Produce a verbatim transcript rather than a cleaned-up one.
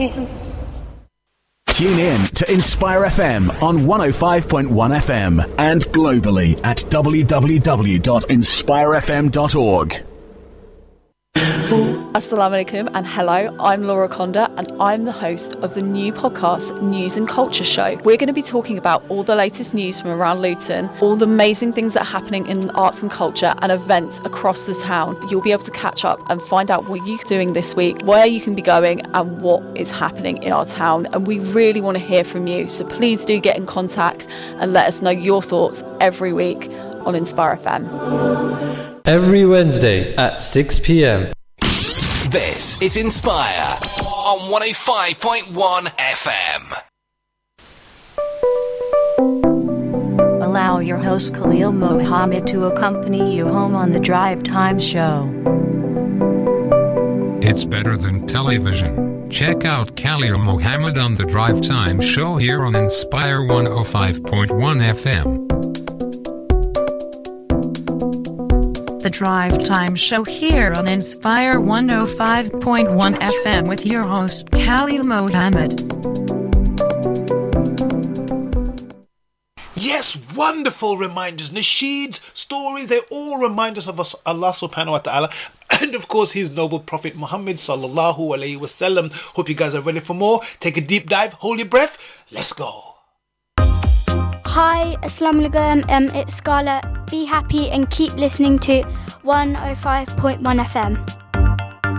Tune in to Inspire F M on one oh five point one F M and globally at w w w dot inspire f m dot org. Assalamu alaikum and hello, I'm Laura Conda and I'm the host of the new podcast News and Culture Show. We're going to be talking about all the latest news from around Luton, all the amazing things that are happening in arts and culture and events across the town. You'll be able to catch up and find out what you're doing this week, where you can be going and what is happening in our town, and we really want to hear from you, so please do get in contact and let us know your thoughts every week on Inspire F M. Every Wednesday at six p.m. This is Inspire on one oh five point one F M. Allow your host Khalil Mohammed to accompany you home on the Drive Time Show. It's better than television. Check out Khalil Mohammed on the Drive Time Show here on Inspire one oh five point one F M. The Drive Time Show here on Inspire one oh five point one F M with your host Khalil Mohammed. Yes, wonderful reminders. Nasheeds, stories, they all remind us of us, Allah subhanahu wa ta'ala, and of course his noble prophet Muhammad sallallahu alayhi wasallam. Hope you guys are ready for more. Take a deep dive, hold your breath, let's go. Hi, Assalamu alaikum, um, it's Scarlett. Be happy and keep listening to one oh five point one F M.